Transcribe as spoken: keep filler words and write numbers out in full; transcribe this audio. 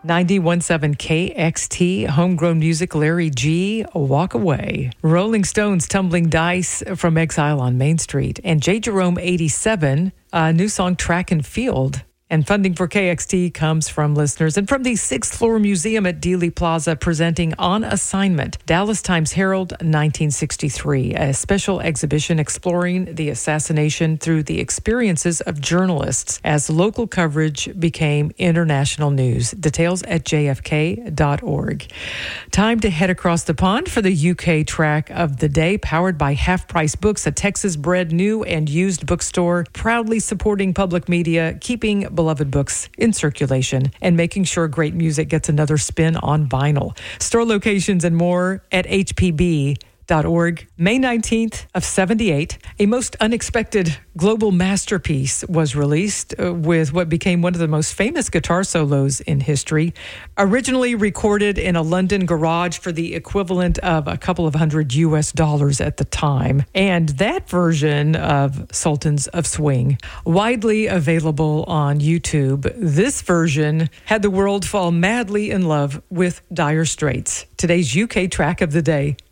ninety-one point seven K X T, homegrown music, Larry G, Walk Away. Rolling Stones, Tumbling Dice from Exile on Main Street. And J. Jerome eighty-seven, a new song, Track and Field. And funding for K X T comes from listeners and from the sixth Floor Museum at Dealey Plaza, presenting On Assignment, Dallas Times Herald, nineteen sixty-three, a special exhibition exploring the assassination through the experiences of journalists as local coverage became international news. Details at j f k dot org. Time to head across the pond for the U K track of the day, powered by Half Price Books, a Texas-bred new and used bookstore, proudly supporting public media, keeping beloved books in circulation, and making sure great music gets another spin on vinyl. Store locations and more at h p b dot org. May nineteenth of seventy-eight, a most unexpected global masterpiece was released uh, with what became one of the most famous guitar solos in history. Originally recorded in a London garage for the equivalent of a couple of hundred U S dollars at the time. And that version of Sultans of Swing, widely available on YouTube. This version had the world fall madly in love with Dire Straits. Today's U K track of the day.